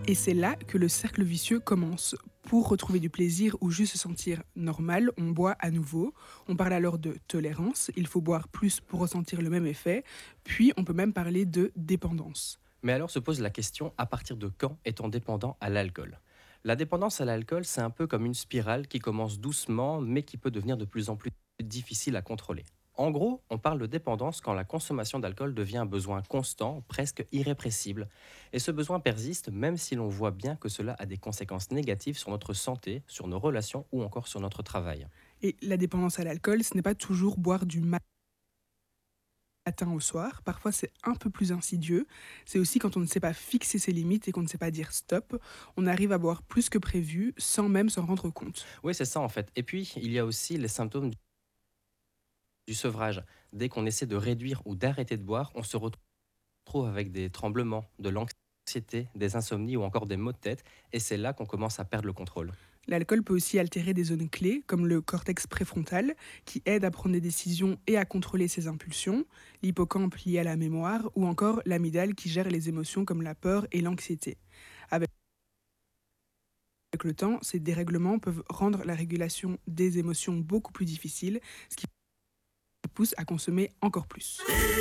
Et c'est là que le cercle vicieux commence. Pour retrouver du plaisir ou juste se sentir normal, on boit à nouveau. On parle alors de tolérance, il faut boire plus pour ressentir le même effet. Puis on peut même parler de dépendance. Mais alors se pose la question, à partir de quand est-on dépendant à l'alcool? La dépendance à l'alcool, c'est un peu comme une spirale qui commence doucement, mais qui peut devenir de plus en plus difficile à contrôler. En gros, on parle de dépendance quand la consommation d'alcool devient un besoin constant, presque irrépressible. Et ce besoin persiste même si l'on voit bien que cela a des conséquences négatives sur notre santé, sur nos relations ou encore sur notre travail. Et la dépendance à l'alcool, ce n'est pas toujours boire du matin au soir. Parfois, c'est un peu plus insidieux. C'est aussi quand on ne sait pas fixer ses limites et qu'on ne sait pas dire stop. On arrive à boire plus que prévu sans même s'en rendre compte. Oui, c'est ça en fait. Et puis, il y a aussi les symptômes du sevrage. Dès qu'on essaie de réduire ou d'arrêter de boire, on se retrouve avec des tremblements, de l'anxiété, des insomnies ou encore des maux de tête, et c'est là qu'on commence à perdre le contrôle. L'alcool peut aussi altérer des zones clés, comme le cortex préfrontal, qui aide à prendre des décisions et à contrôler ses impulsions, l'hippocampe lié à la mémoire, ou encore l'amygdale qui gère les émotions comme la peur et l'anxiété. Avec le temps, ces dérèglements peuvent rendre la régulation des émotions beaucoup plus difficile, ce qui pousse à consommer encore plus.